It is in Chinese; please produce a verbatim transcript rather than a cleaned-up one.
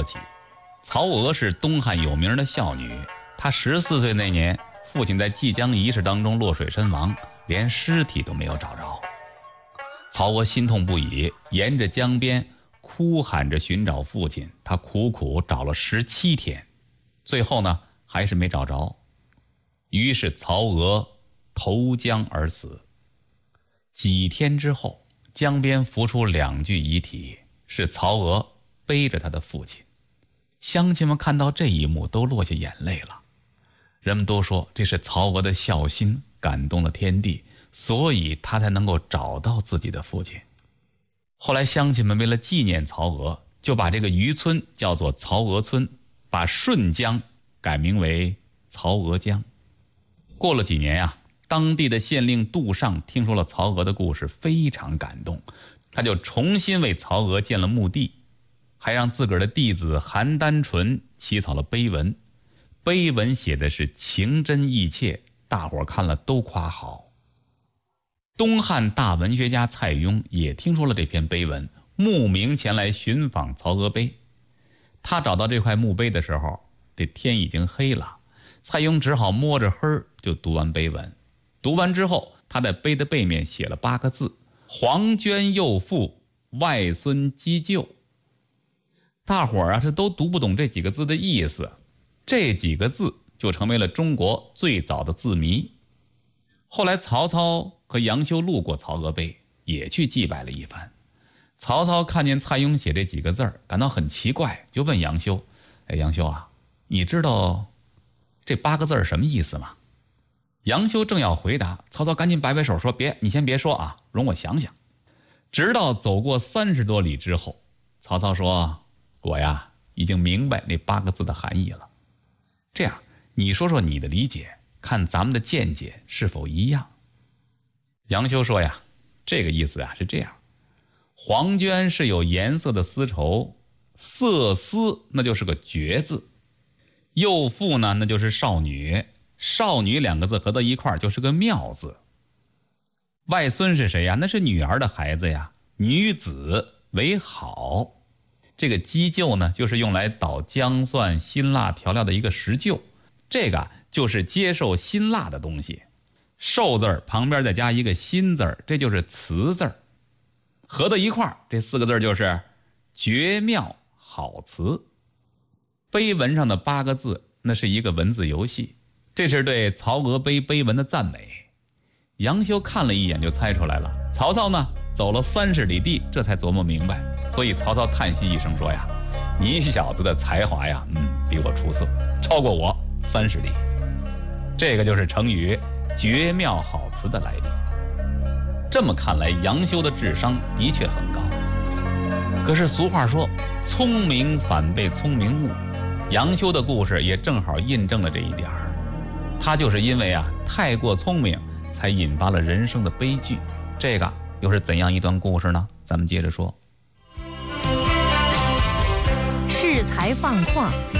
起。曹娥是东汉有名的孝女，她十四岁那年，父亲在济江仪式当中落水身亡，连尸体都没有找着。曹娥心痛不已，沿着江边哭喊着寻找父亲，她苦苦找了十七天，最后呢还是没找着。于是曹娥投江而死。几天之后，江边浮出两具遗体，是曹娥背着她的父亲。乡亲们看到这一幕都落下眼泪了。人们都说这是曹娥的孝心感动了天地，所以他才能够找到自己的父亲。后来乡亲们为了纪念曹娥，就把这个渔村叫做曹娥村，把顺江改名为曹娥江。过了几年呀、啊，当地的县令杜尚听说了曹娥的故事，非常感动，他就重新为曹娥建了墓地，还让自个儿的弟子韩丹纯起草了碑文。碑文写的是情真意切，大伙儿看了都夸好。东汉大文学家蔡邕也听说了这篇碑文，慕名前来寻访曹娥碑。他找到这块墓碑的时候，这天已经黑了，蔡邕只好摸着黑儿就读完碑文。读完之后，他在碑的背面写了八个字：黄娟幼妇，外孙积旧。大伙儿啊是都读不懂这几个字的意思，这几个字就成为了中国最早的字谜。后来曹操和杨修路过曹娥碑，也去祭拜了一番。曹操看见蔡邕写这几个字儿，感到很奇怪，就问杨修：哎，杨修啊，你知道这八个字儿什么意思吗？杨修正要回答，曹操赶紧摆摆手说：别，你先别说啊，容我想想。直到走过三十多里之后，曹操说：我呀已经明白那八个字的含义了。这样，你说说你的理解，看咱们的见解是否一样。杨修说呀，这个意思啊是这样：黄娟是有颜色的丝绸，色丝那就是个绝字，幼妇呢那就是少女，少女两个字合到一块儿就是个妙字。外孙是谁呀？那是女儿的孩子呀，女子为好。这个鸡臼呢，就是用来捣姜蒜辛辣调料的一个石臼，这个就是接受辛辣的东西。寿字旁边再加一个辛字，这就是词字，合到一块儿，这四个字就是绝妙好词。碑文上的八个字，那是一个文字游戏，这是对曹娥碑碑文的赞美。杨修看了一眼就猜出来了，曹操呢走了三十里地，这才琢磨明白。所以曹操叹息一声说呀，你小子的才华呀，嗯，比我出色，超过我三十里。这个就是成语绝妙好词的来历。这么看来，杨修的智商的确很高。可是俗话说，聪明反被聪明误，杨修的故事也正好印证了这一点儿。他就是因为啊太过聪明，才引发了人生的悲剧。这个又是怎样一段故事呢？咱们接着说。 恃才放旷，